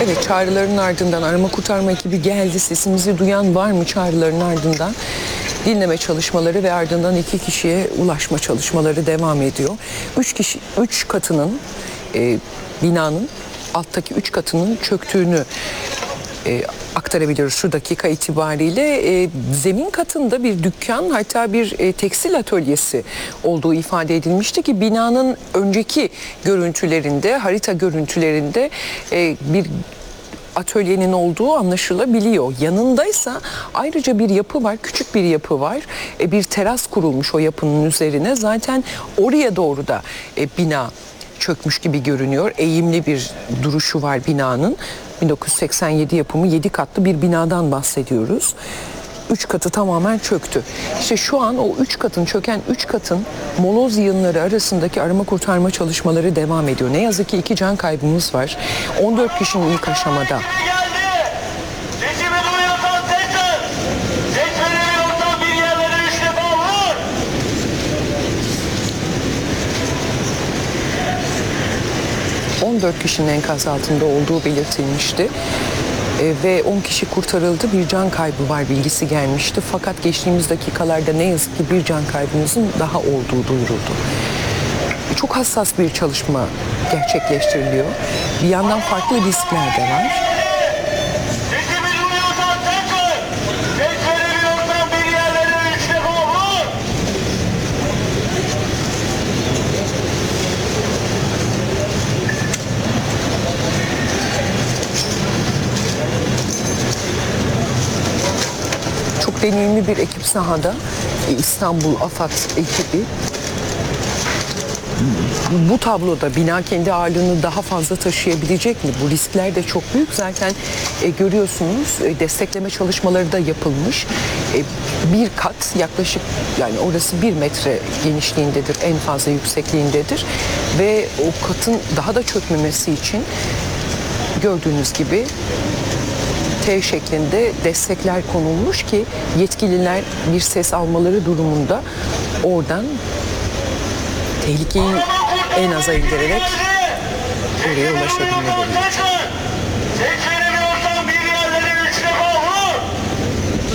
Evet, çağrıların ardından arama kurtarma ekibi geldi. Sesimizi duyan var mı çağrıların ardından? Dinleme çalışmaları ve ardından 2 kişiye ulaşma çalışmaları devam ediyor. 3 katının binanın alttaki 3 katının çöktüğünü aktarabiliyoruz şu dakika itibariyle. Zemin katında bir dükkan, hatta bir tekstil atölyesi olduğu ifade edilmişti ki binanın önceki görüntülerinde, harita görüntülerinde bir atölyenin olduğu anlaşılabiliyor. Yanındaysa ayrıca bir yapı var, küçük bir yapı var. Bir teras kurulmuş o yapının üzerine. Zaten oraya doğru da bina çökmüş gibi görünüyor. Eğimli bir duruşu var binanın. 1987 yapımı 7 katlı bir binadan bahsediyoruz. 3 katı tamamen çöktü. İşte şu an o 3 katın, çöken 3 katın moloz yığınları arasındaki arama kurtarma çalışmaları devam ediyor. Ne yazık ki 2 can kaybımız var. 14 kişinin ilk aşamada. 14 kişinin enkaz altında olduğu belirtilmişti. Ve 10 kişi kurtarıldı, bir can kaybı var bilgisi gelmişti. Fakat geçtiğimiz dakikalarda ne yazık ki bir can kaybımızın daha olduğu duyuruldu. Çok hassas bir çalışma gerçekleştiriliyor. Bir yandan farklı riskler de var. Çok deneyimli bir ekip sahada. İstanbul AFAD ekibi. Bu tabloda bina kendi ağırlığını daha fazla taşıyabilecek mi? Bu riskler de çok büyük. Zaten görüyorsunuz destekleme çalışmaları da yapılmış. Bir kat yaklaşık, yani orası 1 metre genişliğindedir, en fazla yüksekliğindedir. Ve o katın daha da çökmemesi için gördüğünüz gibi T şeklinde destekler konulmuş ki yetkililer bir ses almaları durumunda oradan tehlikeyi en aza indirerek oraya ulaşabilmeleri için.